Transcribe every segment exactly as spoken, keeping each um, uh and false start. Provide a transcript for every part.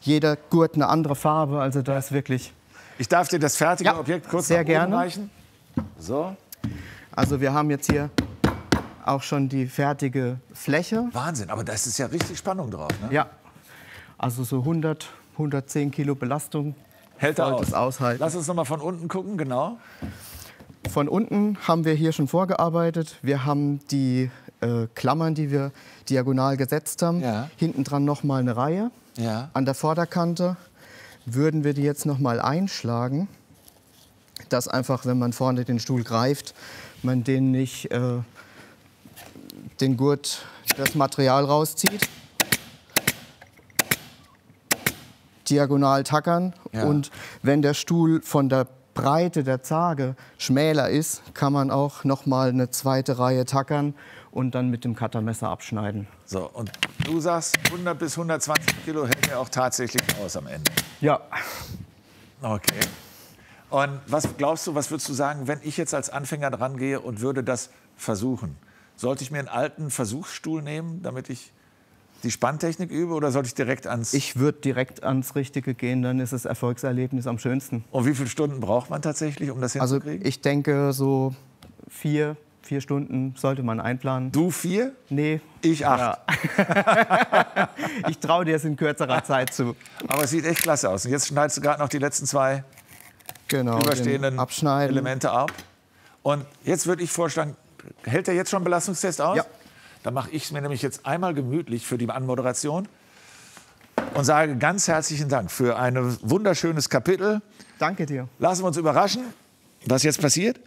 jeder Gurt eine andere Farbe. Also da ist wirklich... Ich darf dir das fertige Ja, Objekt kurz sehr nach oben gerne. reichen. So. Also wir haben jetzt hier auch schon die fertige Fläche. Wahnsinn, aber da ist ja richtig Spannung drauf. Ne? Ja, also so hundert, hundertzehn Kilo Belastung. Hält er sollte aus. es aushalten. Lass uns noch mal von unten gucken, genau. Von unten haben wir hier schon vorgearbeitet. Wir haben die äh, Klammern, die wir diagonal gesetzt haben. Ja. Hinten dran noch mal eine Reihe. Ja. An der Vorderkante würden wir die jetzt noch mal einschlagen, dass einfach, wenn man vorne den Stuhl greift, man den nicht äh, den Gurt, das Material rauszieht. Diagonal tackern. Ja. Und wenn der Stuhl von der Breite der Zarge schmäler ist, kann man auch noch mal eine zweite Reihe tackern und dann mit dem Cuttermesser abschneiden. So, und du sagst, hundert bis hundertzwanzig Kilo hält er auch tatsächlich aus am Ende. Ja. Okay. Und was glaubst du, was würdest du sagen, wenn ich jetzt als Anfänger dran gehe und würde das versuchen? Sollte ich mir einen alten Versuchsstuhl nehmen, damit ich die Spanntechnik übe, oder sollte ich direkt ans... Ich würde direkt ans Richtige gehen, dann ist das Erfolgserlebnis am schönsten. Und wie viele Stunden braucht man tatsächlich, um das Also hinzukriegen? ich denke, so vier, vier Stunden sollte man einplanen. Du vier? Nee. Ich acht. Ja. Ich traue dir es in kürzerer Zeit zu. Aber es sieht echt klasse aus. Und jetzt schneidest du gerade noch die letzten zwei Genau, überstehenden den abschneiden. Elemente ab. Und jetzt würde ich vorschlagen, hält der jetzt schon einen Belastungstest aus? Ja. Dann mache ich es mir nämlich jetzt einmal gemütlich für die Anmoderation und sage ganz herzlichen Dank für ein wunderschönes Kapitel. Danke dir. Lassen wir uns überraschen, was jetzt passiert.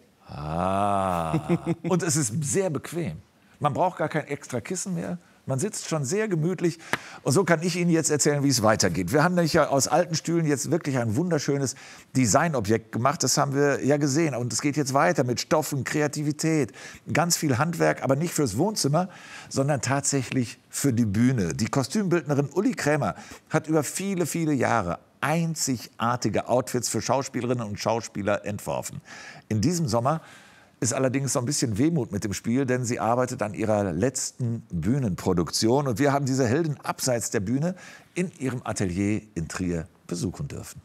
Ah. Und es ist sehr bequem. Man braucht gar kein extra Kissen mehr. Man sitzt schon sehr gemütlich. Und so kann ich Ihnen jetzt erzählen, wie es weitergeht. Wir haben nämlich ja aus alten Stühlen jetzt wirklich ein wunderschönes Designobjekt gemacht. Das haben wir ja gesehen. Und es geht jetzt weiter mit Stoffen, Kreativität, ganz viel Handwerk, aber nicht fürs Wohnzimmer, sondern tatsächlich für die Bühne. Die Kostümbildnerin Uli Krämer hat über viele, viele Jahre einzigartige Outfits für Schauspielerinnen und Schauspieler entworfen. In diesem Sommer ist allerdings so ein bisschen Wehmut mit dem Spiel, denn sie arbeitet an ihrer letzten Bühnenproduktion. Und wir haben diese Heldin abseits der Bühne in ihrem Atelier in Trier besuchen dürfen.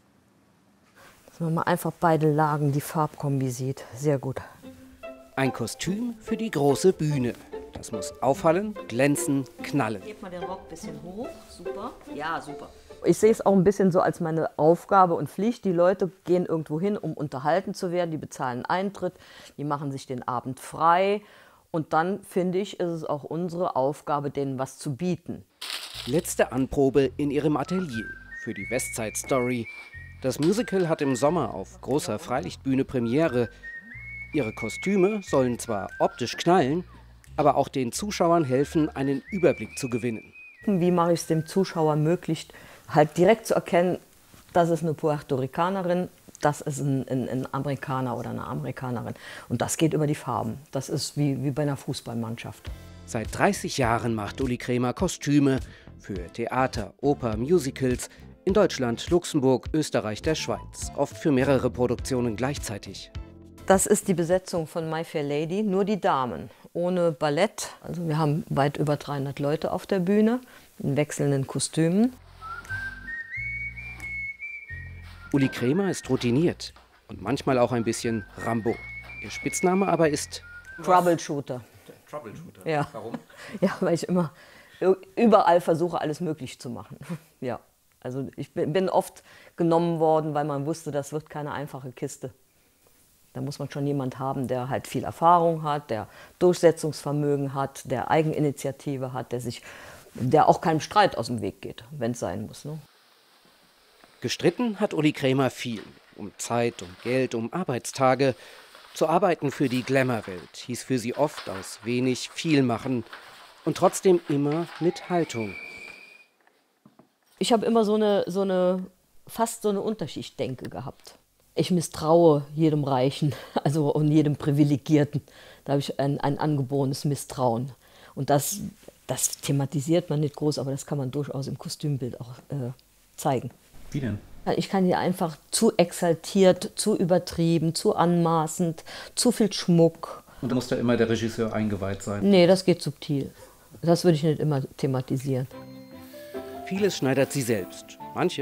Dass man mal einfach beide Lagen die Farbkombi sieht. Sehr gut. Ein Kostüm für die große Bühne. Das muss auffallen, glänzen, knallen. Gebt mal den Rock ein bisschen hoch. Super. Ja, super. Ich sehe es auch ein bisschen so als meine Aufgabe und Pflicht. Die Leute gehen irgendwo hin, um unterhalten zu werden. Die bezahlen Eintritt, die machen sich den Abend frei. Und dann, finde ich, ist es auch unsere Aufgabe, denen was zu bieten. Letzte Anprobe in ihrem Atelier für die Westside Story. Das Musical hat im Sommer auf großer Freilichtbühne Premiere. Ihre Kostüme sollen zwar optisch knallen, aber auch den Zuschauern helfen, einen Überblick zu gewinnen. Wie mache ich es dem Zuschauer möglich, halt direkt zu erkennen, das ist eine Puerto Ricanerin, das ist ein, ein, ein Amerikaner oder eine Amerikanerin. Und das geht über die Farben. Das ist wie, wie bei einer Fußballmannschaft. Seit dreißig Jahren macht Uli Krämer Kostüme für Theater, Oper, Musicals in Deutschland, Luxemburg, Österreich, der Schweiz. Oft für mehrere Produktionen gleichzeitig. Das ist die Besetzung von My Fair Lady, nur die Damen, ohne Ballett. Also wir haben weit über dreihundert Leute auf der Bühne in wechselnden Kostümen. Uli Krämer ist routiniert und manchmal auch ein bisschen Rambo. Ihr Spitzname aber ist Troubleshooter. Troubleshooter. Ja. Warum? Ja, weil ich immer überall versuche, alles möglich zu machen. Ja. Also ich bin oft genommen worden, weil man wusste, das wird keine einfache Kiste. Da muss man schon jemand haben, der halt viel Erfahrung hat, der Durchsetzungsvermögen hat, der Eigeninitiative hat, der, sich, der auch keinem Streit aus dem Weg geht, wenn es sein muss. Ne? Gestritten hat Uli Krämer viel. Um Zeit, um Geld, um Arbeitstage. Zu arbeiten für die Glamour-Welt hieß für sie oft aus wenig viel machen und trotzdem immer mit Haltung. Ich habe immer so eine, so eine, fast so eine Unterschichtdenke gehabt. Ich misstraue jedem Reichen, also und jedem Privilegierten. Da habe ich ein, ein angeborenes Misstrauen. Und das, das thematisiert man nicht groß, aber das kann man durchaus im Kostümbild auch äh, zeigen. Wie denn? Ich kann hier einfach zu exaltiert, zu übertrieben, zu anmaßend, zu viel Schmuck. Und da muss da immer der Regisseur eingeweiht sein? Nee, das geht subtil. Das würde ich nicht immer thematisieren. Vieles schneidert sie selbst. Manche